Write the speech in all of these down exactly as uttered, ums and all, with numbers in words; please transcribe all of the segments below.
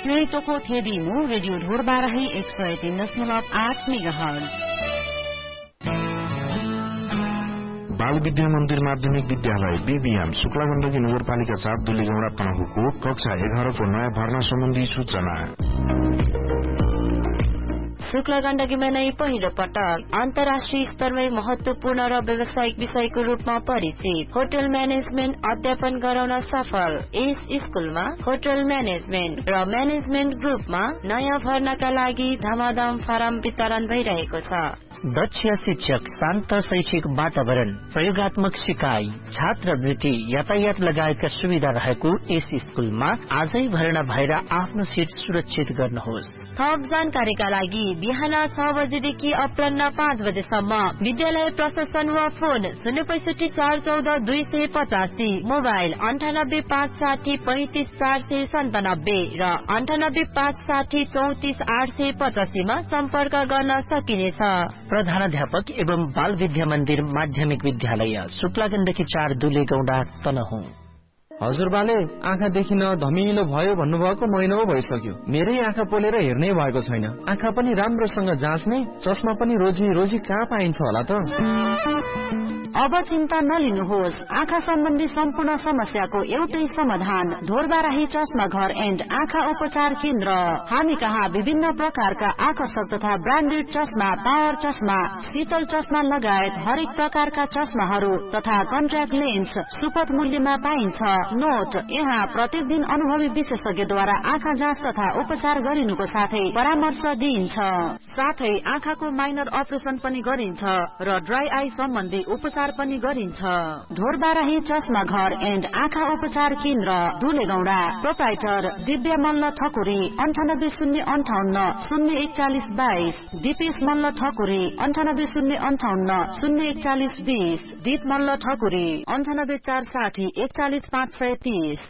फेरि तोको थेदी मु रेडियो ढोरबाराही एक सय तीन दशमलव आठ मेगाहर्ज। बाल विद्या मन्दिर माध्यमिक विद्यालय बेबियाम शुक्ला गण्डकी नगरपालिका चार दुलीगौडा तनहुको कक्षा एघार को नयाँ भर्ना सम्बन्धी सूचना। शुक्ला गण्डकीमा नै पहिलो पटक अन्तर्राष्ट्रिय स्तरमै महत्वपूर्ण र व्यावसायिक विषयको रूपमा परिचित होटल म्यानेजमेन्ट अध्यापन गराउन सफल। यस स्कूलमा होटल म्यानेजमेन्ट र म्यानेजमेन्ट ग्रुपमा नयाँ भर्नाका लागि धमाधम फारम वितरण भइरहेको छ। दक्ष शिक्षक, शान्त शैक्षिक वातावरण, प्रयोगात्मक सिकाइ, छात्रवृत्ति, यातायात लगायतका सुविधा रहेको यस स्कूलमा आजै भर्ना भएर आफ्नो सिट सुरक्षित गर्नुहोस्। थप जानकारीका लागि बिहान छ बजेदेखि अपराह्न पाँच बजेसम्म विद्यालय प्रशासन वा फोन शून्य पैसठी चार चौध दुई सय पचासी, मोबाइल अन्ठानब्बे पाँच साठी पैंतिस चार सय सन्तानब्बे र अन्ठानब्बे पाँच साठी चौतिस आठ सय पचासीमा सम्पर्क गर्न सकिनेछ। प्रधानाध्यापक एवं बाल विद्या मन्दिर माध्यमिक विद्यालय शुक्ला गण्डकी चार दुलीगौडा तनहुँ। हजुरबाले आँखा देखिन धमिलो भयो भन्नुभएको महिना भइसक्यो। मेरै आँखा पोलेर हेर्नै भएको छैन। आँखा पनि राम्रोसँग जाँच्ने चस्मा पनि रोजी रोजी कहाँ पाइन्छ होला त? अब चिन्ता नलिनुहोस्। आँखा सम्बन्धी सम्पूर्ण समस्याको एउटै समाधान ढोरबाराही चस्मा घर एन्ड आँखा उपचार केन्द्र। हामी कहाँ विभिन्न प्रकारका आकर्षक तथा ब्रान्डेड चस्मा, पावर चस्मा, शीतल चस्मा लगायत हरेक प्रकारका चस्माहरू तथा कन्ट्याक्ट लेन्स सुपथ मूल्यमा पाइन्छ। नोट, यहाँ प्रत्येक दिन अनुभवी विशेषज्ञद्वारा आँखा जाँच तथा उपचार गरिनुको साथै परामर्श दिइन्छ। साथै आँखाको माइनर अपरेसन पनि गरिन्छ र ड्राई आई सम्बन्धी उपचार पनि गरिन्छ। ढोरबाराही चस्मा घर एन्ड आँखा उपचार केन्द्र दुलेगौडा। प्रोप्राइटर दिव्या मल्ल ठकुरी अन्ठानब्बे शून्य अन्ठाउन्न शून्य एकचालिस बाइस, दिपेश मल्ल ठकुरी अन्ठानब्बे शून्य अन्ठाउन्न शून्य एकचालिस बीस, दीप मल्ल ठकुरी अन्ठानब्बे चार साठी एकचालिस पाँच सय तीस।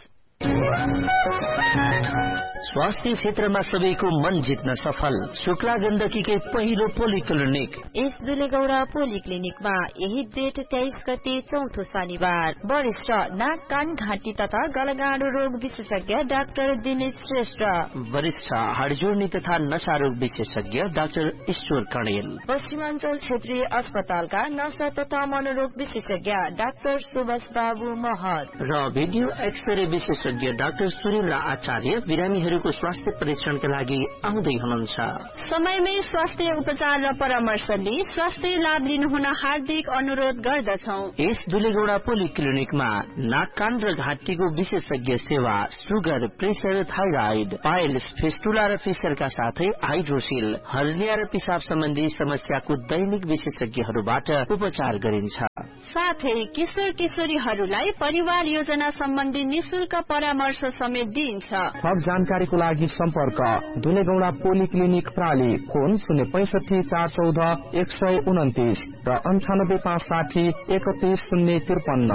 स्वास्थ्य क्षेत्रमा सबैको मन जित्न सफल शुक्ला गण्डकीकै पहिलो पोलिक्लिनिक। यस दुलेगौडा पोलिक्लिनिकमा यही जेठ तेइस गते चौथो शनिबार वरिष्ठ नाक कान घाँटी तथा गलगाँडो रोग विशेषज्ञ डाक्टर दिनेश श्रेष्ठ, वरिष्ठ हाडजोर्नी तथा नशा रोग विशेषज्ञ डाक्टर ईश्वर कणेल, पश्चिमाञ्चल क्षेत्रीय अस्पतालका नशा तथा मनोरोग विशेषज्ञ डाक्टर सुभाष बाबु महत र भिडियो एक्सरे विशेषज्ञ डाक्टर सुरेन्द्र आचार्य बिरामीहरूको स्वास्थ्य परीक्षणका लागि आउँदै हुनुहुन्छ। समयमै स्वास्थ्य उपचार र परामर्श लिई स्वास्थ्य लाभ लिनुहुन हार्दिक अनुरोध गर्दछौं। यस दुलेगौडा पोलिक्लिनिकमा नाक कान र घाँटीको विशेषज्ञ सेवा, sugar, pressure, thyroid, piles, fistula र फिसरका साथै हाइड्रोसिल, हर्निया र पिसाब सम्बन्धी समस्याको दैनिक विशेषज्ञहरूबाट उपचार गरिन्छ। साथै किशोर किशोरीहरूलाई परिवार योजना सम्बन्धी निशुल्क परामर्श समेत दिइन्छ। थप जानकारीको लागि सम्पर्क दुलेगौडा पोलिक्लिनिक प्राली, फोन शून्य पैसठी चार चौध एक सय उन्तिस र अन्ठानब्बे पाँच साठी एकतीस शून्य त्रिपन्न।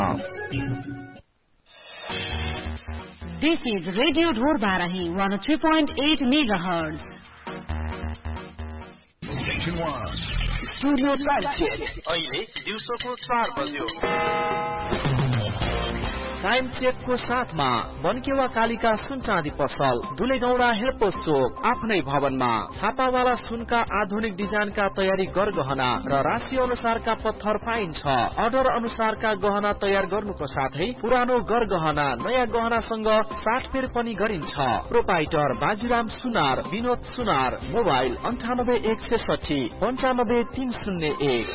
This is Radio Dhorbarahi one oh three point eight megahertz. Station one. Studio time अहिले दिउँसोको चार बज्यो। टाइम चेकको साथमा बनकेवा कालिका सुन चाँदी पसल दुलेगौडा हेडपोस्ट चोक आफ्नै भवनमा छापावाला सुनका आधुनिक डिजाइनका तयारी गरगहना र राशि अनुसारका पत्थर पाइन्छ। अर्डर अनुसारका गहना तयार गर्नुको साथै पुरानो गरगहना नयाँ गहनासँग साटफेर पनि गरिन्छ। प्रोपाइटर बाजीराम सुनार, विनोद सुनार, मोबाइल अन्ठानब्बे एक सैसठी पन्चानब्बे तीन शून्य एक।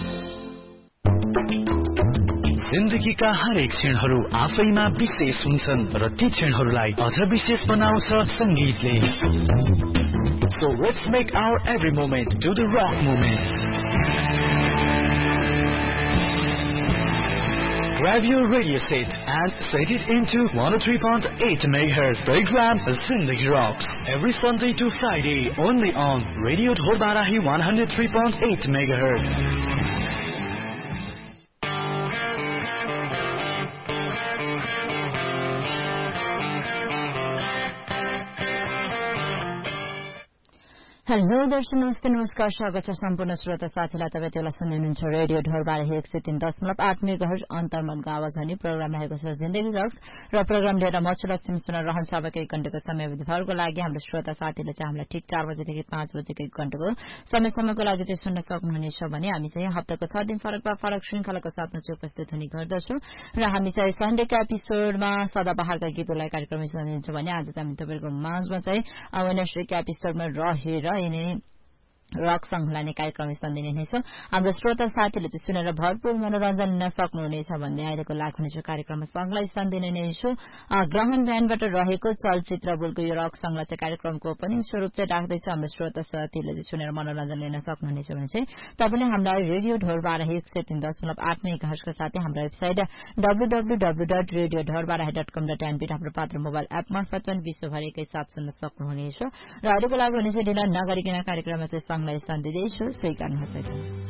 जिन्दगीका हरेक क्षणहरू आफैमा विशेष हुन्छन् र ती क्षणहरूलाई अझ विशेष बनाउँछ संगीतले। So let's make our every moment to the rock moment. Grab your radio set and set it into one oh three point eight megahertz program Zindagi Rocks every Sunday to Friday only on Radio Dhorbarahi one oh three point eight megahertz. Hello दर्शक नमस्ते नमस्कार स्वागत छ सम्पूर्ण श्रोता साथीलाई तपाईँ त्यसलाई सुन्दै हुनुहुन्छ रेडियो ढोरबार एक सय तीन दशमलव आठ मेगाहर्ज अन्तर्मनको आवाज हुने प्रोग्राम रहेको छ जिन्दगी रक्स र प्रोग्राम लिएर म छु लक्ष्मी सुन रहन्छ अब एक घण्टाको समयविधिभरको लागि हाम्रो श्रोता साथीले चाहिँ हामीलाई ठिक चार बजेदेखि पाँच बजेको एक घण्टाको समयसम्मको लागि चाहिँ सुन्न सक्नुहुनेछ भने हामी चाहिँ हप्ताको छ दिन फरक फरक श्रृंखलाको साथमा चाहिँ उपस्थित हुने गर्दछौं र हामी चाहिँ सन्डेका एपिसोडमा सदाबहारका गीतहरूलाई कार्यक्रम सुनिदिन्छौं भने आज चाहिँ हामी तपाईँको माझमा चाहिँ वेडनेसडेका एपिसोडमा रहेर यिनी रक सङ लाने कार्यक्रम सन्दिने नै छौं हाम्रो श्रोता साथीले चाहिँ सुनेर भरपूर मनोरञ्जन लिन सक्नुहुनेछ भन्दै अहिलेको लाग्ने छ कार्यक्रममा सङलाई सन्दिने नै छु ग्रहण ब्यान्डबाट रहेको चलचित्र बोलको यो रक सङलाई चाहिँ कार्यक्रमको ओपनिङ स्वरूप चाहिँ राख्दैछ हाम्रो श्रोता साथीले चाहिँ सुनेर मनोरञ्जन लिन सक्नुहुनेछ भने चाहिँ तपाईले हामीलाई रेडियो ढोरबार एक सय तीन दशमलव आठ मेगाहर्जका साथै हाम्रो website W W W dot radio ढोरबार dot कम डट एनपी हाम्रो पात्र मोबाइल एप मार्फत पनि विश्वभरिकै साथ सुन्न सक्नुहुनेछ र अहिलेको लागि हुनेछ ढिला नगरिकन कार्यक्रममा चाहिँ सङलाई सन्दिँदैछु स्वीकार्नुहोस्।